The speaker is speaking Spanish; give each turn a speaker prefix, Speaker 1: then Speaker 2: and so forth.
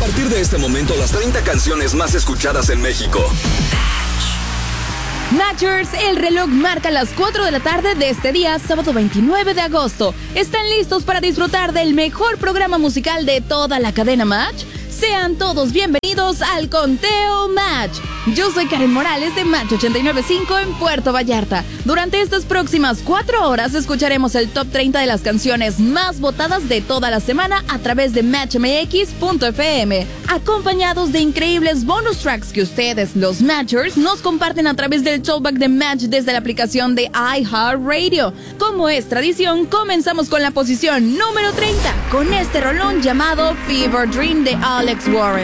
Speaker 1: partir de este momento, las 30 canciones más escuchadas en México.
Speaker 2: Matchers, el reloj marca las 4 de la tarde de este día, sábado 29 de agosto. ¿Están listos para disfrutar del mejor programa musical de toda la cadena Match? Sean todos bienvenidos al Conteo Match. Yo soy Karen Morales de Match 89.5 en Puerto Vallarta. Durante estas próximas 4 horas escucharemos el top 30 de las canciones más votadas de toda la semana a través de matchmx.fm, acompañados de increíbles bonus tracks que ustedes, los Matchers, nos comparten a través del showback de Match desde la aplicación de iHeartRadio. Como es tradición, comenzamos con la posición número 30, con este rolón llamado Fever Dream de Alex Warren.